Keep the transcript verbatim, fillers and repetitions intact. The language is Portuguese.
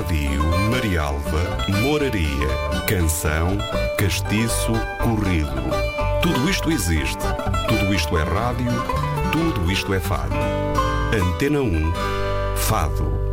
Arredio, Marialva, Moraria, Canção, Castiço, Corrido. Tudo isto existe. Tudo isto é rádio. Tudo isto é fado. Antena um, Fado.